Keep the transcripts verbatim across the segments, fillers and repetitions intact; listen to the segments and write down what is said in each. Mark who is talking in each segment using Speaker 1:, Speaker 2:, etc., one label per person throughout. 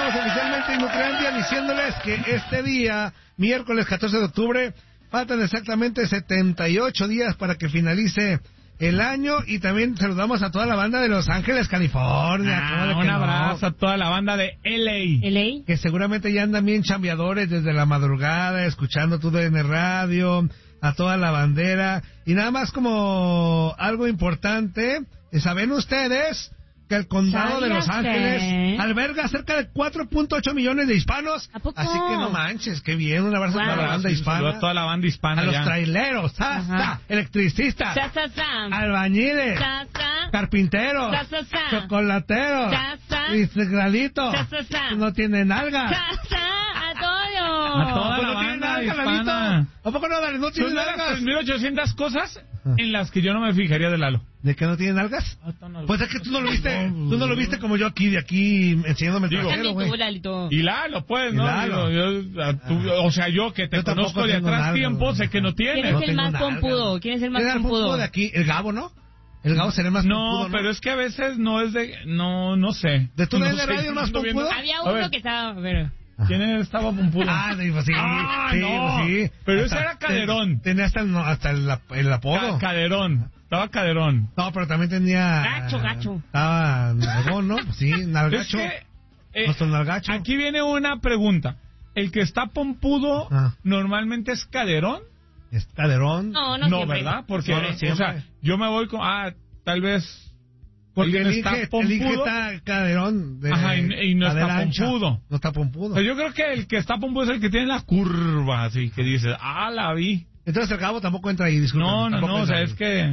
Speaker 1: saludamos oficialmente en Nutriandia diciéndoles que este día, miércoles catorce de octubre, faltan exactamente setenta y ocho días para que finalice el año, y también saludamos a toda la banda de Los Ángeles, California.
Speaker 2: Ah, un abrazo no? a toda la banda de L A.
Speaker 3: L A.
Speaker 1: Que seguramente ya andan bien chambeadores desde la madrugada, escuchando tu D N Radio, a toda la bandera. Y nada más como algo importante, ¿saben ustedes que el condado de Los Ángeles alberga cerca de cuatro punto ocho millones de hispanos?
Speaker 3: ¿A poco?
Speaker 1: Así que no manches, qué bien, un abrazo wow. a toda la banda hispana.
Speaker 2: A toda la banda hispana.
Speaker 1: A
Speaker 2: ya.
Speaker 1: los traileros, sa, sa, electricistas,
Speaker 3: sa, sa, sa.
Speaker 1: albañiles,
Speaker 3: sa, sa.
Speaker 1: carpinteros,
Speaker 3: sa, sa, sa.
Speaker 1: chocolateros,
Speaker 3: sa, sa.
Speaker 1: bicicladitos,
Speaker 3: sa, sa, sa.
Speaker 1: no tienen algas.
Speaker 3: Sa, sa, a todo.
Speaker 2: A toda la banda hispana.
Speaker 1: ¿A poco no, Dale? ¿No tienen
Speaker 2: Son
Speaker 1: algas?
Speaker 2: tres mil ochocientas cosas en las que yo no me fijaría de Lalo.
Speaker 1: ¿De que no tienen algas? Pues es que tú no lo viste, tú no lo viste como yo aquí, de aquí, enseñándome el trasero, güey.
Speaker 2: Y Lalo, pues, ¿no?
Speaker 1: Lalo.
Speaker 2: Yo, yo, tú, o sea, yo que te
Speaker 1: yo
Speaker 2: conozco de atrás nalga, tiempo, sé que no tienes.
Speaker 3: ¿Quién es
Speaker 1: no
Speaker 3: el más pompudo? ¿Quién es el más
Speaker 1: ¿Quién
Speaker 3: pompudo?
Speaker 1: pompudo de aquí? ¿El Gabo, no? El Gabo sería más
Speaker 2: no,
Speaker 1: pompudo, ¿no?
Speaker 2: pero es que a veces no es de... No, no sé.
Speaker 1: ¿De tu
Speaker 2: no
Speaker 1: D N Radio el más pompudo?
Speaker 3: Había uno que estaba... Pero...
Speaker 2: ¿Quién estaba pompudo?
Speaker 1: Ah, pues sí,
Speaker 2: ah,
Speaker 1: sí,
Speaker 2: no.
Speaker 1: pues sí.
Speaker 2: Pero
Speaker 1: hasta,
Speaker 2: ese era Caderón.
Speaker 1: Tenía hasta el, hasta el, el apodo.
Speaker 2: Ca Caderón. Estaba Caderón.
Speaker 1: No, pero también tenía...
Speaker 3: Gacho, gacho.
Speaker 1: Estaba Nalgón, ¿no? Pues sí, Nalgacho.
Speaker 2: Es que, eh,
Speaker 1: Nuestro Nalgacho.
Speaker 2: Aquí viene una pregunta. ¿El que está pompudo ah. normalmente es Caderón?
Speaker 1: ¿Es Caderón?
Speaker 3: No, no,
Speaker 2: no
Speaker 3: siempre.
Speaker 2: ¿verdad? Porque,
Speaker 1: no, no,
Speaker 2: o sea, yo me voy con... Ah, tal vez...
Speaker 1: Porque el Inge está Caderón. De
Speaker 2: Ajá, y, y no está
Speaker 1: ancha.
Speaker 2: pompudo.
Speaker 1: No está pompudo.
Speaker 2: Pero yo creo que el que está pompudo es el que tiene la curva, así que dices, ah, la vi.
Speaker 1: Entonces el Gabo tampoco entra ahí, disculpen.
Speaker 2: No, no, no, o sea, ahí. es que...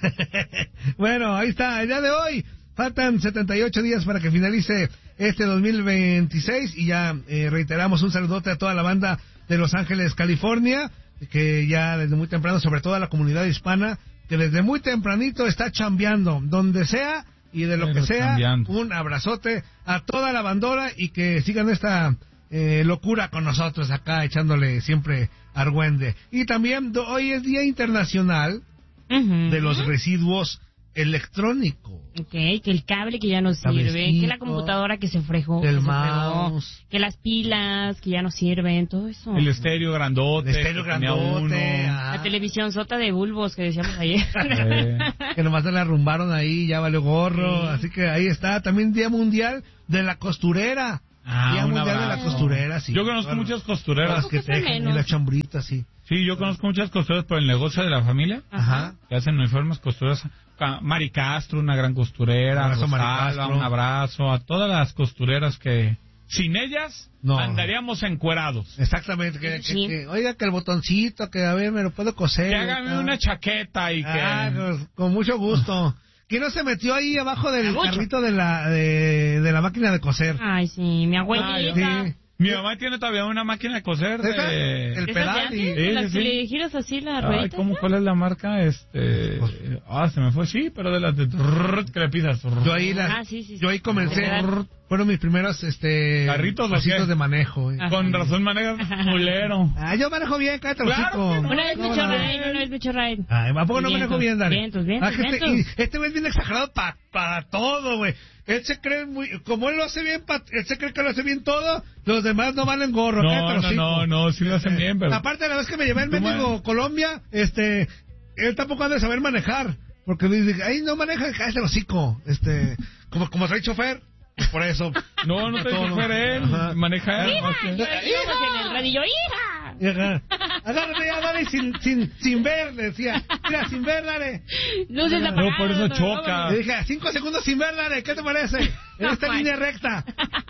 Speaker 1: Bueno, ahí está, el día de hoy. Faltan setenta y ocho días para que finalice este dos mil veintiséis y ya eh, reiteramos un saludote a toda la banda de Los Ángeles, California, que ya desde muy temprano, sobre todo a la comunidad hispana, que desde muy tempranito está chambeando, donde sea y de lo
Speaker 2: Pero
Speaker 1: que sea,
Speaker 2: cambiando.
Speaker 1: Un abrazote a toda la bandora y que sigan esta eh, locura con nosotros acá, echándole siempre argüende. Y también do, hoy es Día Internacional uh-huh. de los Residuos Electrónicos.
Speaker 3: Ok, que el cable que ya no sirve, Cablecito, que la computadora que se fregó,
Speaker 1: el
Speaker 3: que, se
Speaker 1: mouse.
Speaker 3: fregó, que las pilas que ya no sirven, todo eso.
Speaker 2: El estéreo grandote.
Speaker 1: El estéreo grandote.
Speaker 3: Ah. La televisión sota de bulbos que decíamos ayer.
Speaker 1: Eh, que nomás se la arrumbaron ahí, ya valió gorro. Sí. Así que ahí está, también Día Mundial de la Costurera.
Speaker 2: Ah,
Speaker 1: Día Mundial abrazo. de la Costurera, sí.
Speaker 2: Yo conozco bueno, muchas costureras.
Speaker 1: que tejen y la chambrita, sí.
Speaker 2: Sí, yo conozco muchas costureras por el negocio de la familia.
Speaker 1: Ajá.
Speaker 2: Que hacen uniformes costureras. Mari Castro, una gran costurera. Un abrazo, Rosalba, Mari Castro. Un abrazo a todas las costureras que sin ellas no. andaríamos encuerados.
Speaker 1: Exactamente. Que, sí. que, que, oiga, que el botoncito, que a ver, me lo puedo coser.
Speaker 2: Que hágame una chaqueta y
Speaker 1: ah,
Speaker 2: que...
Speaker 1: Pues, con mucho gusto. ¿Quién no se metió ahí abajo del carrito de la de, de la máquina de coser?
Speaker 3: Ay, sí, mi abuelita. Ay,
Speaker 1: sí.
Speaker 2: Mi mamá tiene todavía una máquina de coser de...
Speaker 1: El pedal.
Speaker 3: Y...
Speaker 1: Sí,
Speaker 3: las
Speaker 2: sí.
Speaker 3: que le giras así la ruedita.
Speaker 2: Ay, ¿cómo, ¿cuál es la marca? Este... Ah, se me fue, sí, pero de las de... que le pisas.
Speaker 1: Yo ahí, la...
Speaker 3: ah, sí, sí, sí.
Speaker 1: Yo ahí comencé... Fueron mis primeros, este...
Speaker 2: ¿Carritos
Speaker 1: pasitos de manejo. Eh.
Speaker 2: Con razón manejas mulero.
Speaker 1: Ah, yo manejo bien, cállate,
Speaker 2: claro,
Speaker 3: Una vez me echó ride, una vez me echó ride.
Speaker 1: Ay, ¿a poco no manejo bien, Dani?
Speaker 3: Vientos, vientos,
Speaker 1: ah, vientos. Este, este güey es bien exagerado para pa todo, güey. Él se cree muy... Como él lo hace bien, pa, él se cree que lo hace bien todo, los demás no valen gorro.
Speaker 2: No, no, no, no, sí lo hacen bien, pero...
Speaker 1: Aparte, la vez que me llevé al México, Colombia, este... Él tampoco ha de saber manejar. Porque dice, ahí no maneja, cállate el hocico. Este... Como, como soy chofer... Por eso.
Speaker 2: No, no te chofer él. Ajá. Maneja él.
Speaker 3: ¡Hija! Okay. Yo, en el radio, ¡hija!
Speaker 1: Ajá. Agárrate ya, dale, sin, sin, sin ver, le decía. Mira, sin ver, dale.
Speaker 3: Luces
Speaker 2: no,
Speaker 3: apagadas.
Speaker 2: No, por eso choca.
Speaker 1: Le dije, cinco segundos sin ver, dale. ¿Qué te parece? En esta no línea recta.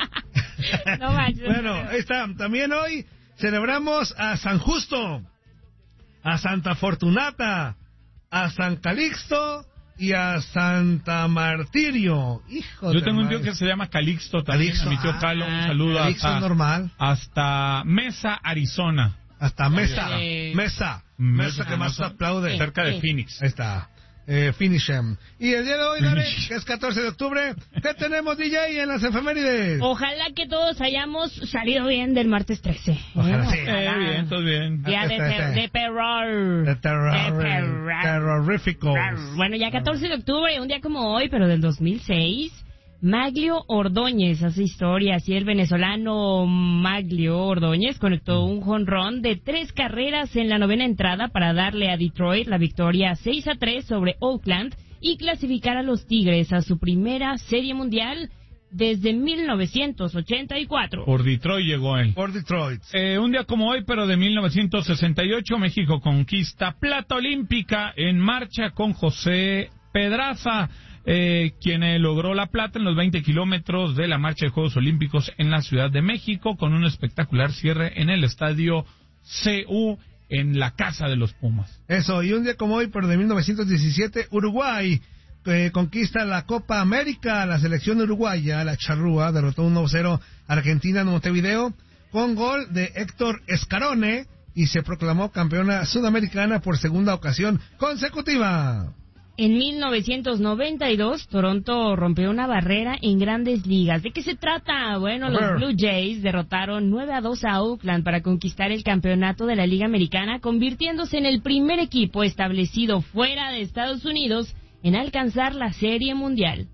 Speaker 3: No manches.
Speaker 1: Bueno, ahí está. También hoy celebramos a San Justo, a Santa Fortunata, a San Calixto y a Santa Martirio. Hijo
Speaker 2: Yo
Speaker 1: de
Speaker 2: tengo
Speaker 1: madre.
Speaker 2: un tío que se llama Calixto también.
Speaker 1: Calixto.
Speaker 2: A mi tío
Speaker 1: Ah,
Speaker 2: Calo, un saludo.
Speaker 1: Calixto
Speaker 2: hasta,
Speaker 1: normal.
Speaker 2: Hasta Mesa, Arizona.
Speaker 1: Hasta Mesa.
Speaker 3: Eh,
Speaker 1: Mesa.
Speaker 2: Mesa.
Speaker 1: Mesa que más aplaude.
Speaker 2: Cerca de
Speaker 3: eh.
Speaker 2: Phoenix.
Speaker 1: Ahí está. Eh, finish em. Y el día de hoy, Dale, que es catorce de octubre, ¿qué tenemos, D J, en las efemérides?
Speaker 3: Ojalá que todos hayamos salido bien del martes trece.
Speaker 1: Ojalá, sí.
Speaker 2: Eh, bien, todo bien.
Speaker 3: Día de, ter de terror.
Speaker 1: De terror.
Speaker 3: De terror.
Speaker 1: Terrorífico.
Speaker 3: Bueno, ya catorce de octubre, un día como hoy, pero del dos mil seis, Maglio Ordóñez hace historia, así el venezolano Maglio Ordóñez conectó un jonrón de tres carreras en la novena entrada para darle a Detroit la victoria seis a tres sobre Oakland y clasificar a los Tigres a su primera Serie Mundial desde mil novecientos ochenta y cuatro.
Speaker 2: Por Detroit llegó él.
Speaker 1: Por Detroit.
Speaker 2: Eh, un día como hoy, pero de mil novecientos sesenta y ocho, México conquista plata olímpica en marcha con José Pedraza. Eh, quien eh, logró la plata en los veinte kilómetros de la marcha de Juegos Olímpicos en la Ciudad de México, con un espectacular cierre en el estadio C U en la Casa de los Pumas.
Speaker 1: Eso, y un día como hoy, pero de mil novecientos diecisiete, Uruguay eh, conquista la Copa América. La selección uruguaya, la Charrúa, derrotó uno a cero a Argentina en Montevideo con gol de Héctor Escarone y se proclamó campeona sudamericana por segunda ocasión consecutiva.
Speaker 3: En mil novecientos noventa y dos, Toronto rompió una barrera en Grandes Ligas. ¿De qué se trata? Bueno, los Blue Jays derrotaron nueve a dos a Oakland para conquistar el campeonato de la Liga Americana, convirtiéndose en el primer equipo establecido fuera de Estados Unidos en alcanzar la Serie Mundial.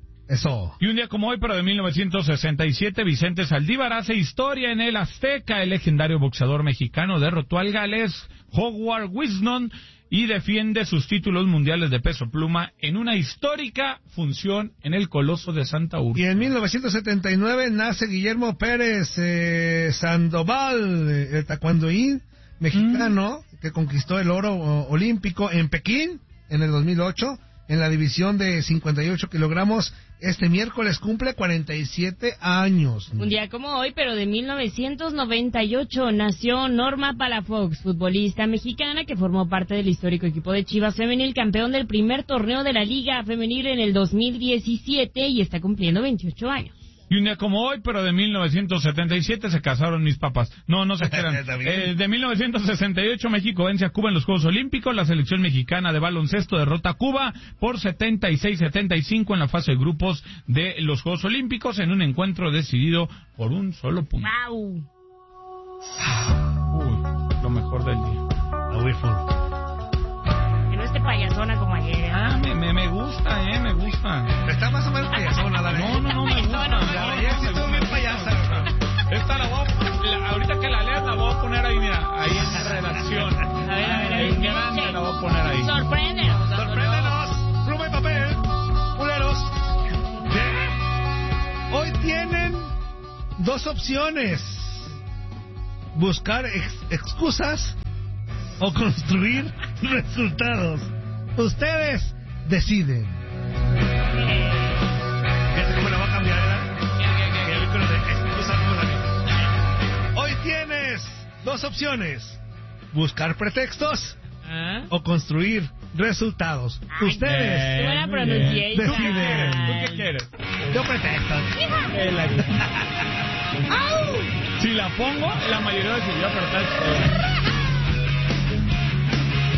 Speaker 1: Eso.
Speaker 2: Y un día como hoy, pero de mil novecientos sesenta y siete, Vicente Saldívar hace historia en el Azteca. El legendario boxeador mexicano derrotó al galés Howard Wisnon y defiende sus títulos mundiales de peso pluma en una histórica función en el Coloso de Santa Úrsula.
Speaker 1: Y en mil novecientos setenta y nueve nace Guillermo Pérez eh, Sandoval, el taekwondoín mexicano mm. que conquistó el oro o, olímpico en Pekín en el dos mil ocho en la división de cincuenta y ocho kilogramos. Este miércoles cumple cuarenta y siete años.
Speaker 3: Un día como hoy, pero de mil novecientos noventa y ocho, nació Norma Palafox, futbolista mexicana que formó parte del histórico equipo de Chivas Femenil, campeón del primer torneo de la Liga Femenil en el dos mil diecisiete y está cumpliendo veintiocho años.
Speaker 2: Y un día como hoy, pero de mil novecientos setenta y siete, se casaron mis papás. No, no se crean. Eh, de mil novecientos sesenta y ocho, México vence a Cuba en los Juegos Olímpicos. La selección mexicana de baloncesto derrota a Cuba por setenta y seis a setenta y cinco en la fase de grupos de los Juegos Olímpicos en un encuentro decidido por un solo punto.
Speaker 3: ¡Wow!
Speaker 2: Uy, lo mejor del día.
Speaker 3: Que no esté payasona como ayer.
Speaker 2: Ah, me, me, me gusta, eh, me gusta.
Speaker 1: Está más o menos payasona la
Speaker 2: No, no, no, me gusta.
Speaker 1: La de ayer sí estuvo bien payasa.
Speaker 2: Esta la voy a, la, ahorita que la leas la voy a poner ahí, mira, ahí en la redacción.
Speaker 3: A ver, a ver, a ver.
Speaker 2: En grande la voy a poner ahí.
Speaker 3: Sorpréndenos.
Speaker 1: Sorpréndenos. Pluma y papel. Culeros. ¿Qué? Hoy tienen dos opciones. Buscar ex excusas o construir resultados. Ustedes deciden. Fíjate cómo la va a cambiar, ¿verdad? Que yo creo de excusas no la. Hoy tienes dos opciones. Buscar pretextos ¿Ah? o construir resultados.
Speaker 3: Ay,
Speaker 1: Ustedes
Speaker 3: buena pronunciación.
Speaker 1: deciden.
Speaker 2: ¿Tú qué quieres?
Speaker 1: Yo pretextos.
Speaker 2: Si la pongo, la mayoría decidió apretar.